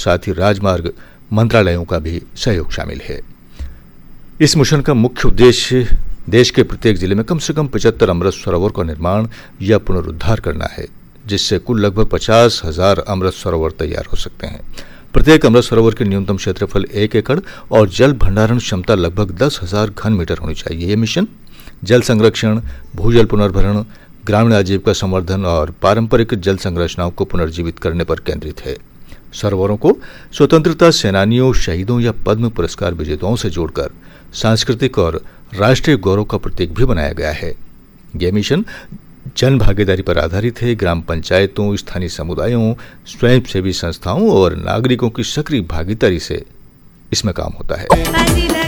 साथ ही राजमार्ग मंत्रालयों का भी सहयोग शामिल है। इस मिशन का मुख्य उद्देश्य देश के प्रत्येक जिले में कम से कम 75 अमृत सरोवर का निर्माण या पुनरुद्धार करना है, जिससे कुल लगभग 50,000 अमृत सरोवर तैयार हो सकते हैं। प्रत्येक अमृत सरोवर के न्यूनतम क्षेत्रफल 1 एकड़ और जल भंडारण क्षमता लगभग 10,000 घन मीटर होनी चाहिए। यह मिशन जल संरक्षण, भूजल पुनर्भरण, ग्रामीण आजीविका संवर्धन और पारंपरिक जल संरचनाओं को पुनर्जीवित करने पर केंद्रित है। सरोवरों को स्वतंत्रता सेनानियों, शहीदों या पद्म पुरस्कार विजेताओं से जोड़कर सांस्कृतिक और राष्ट्रीय गौरव का प्रतीक भी बनाया गया है। यह मिशन जन भागीदारी पर आधारित है। ग्राम पंचायतों, स्थानीय समुदायों, स्वयंसेवी संस्थाओं और नागरिकों की सक्रिय भागीदारी से इसमें काम होता है।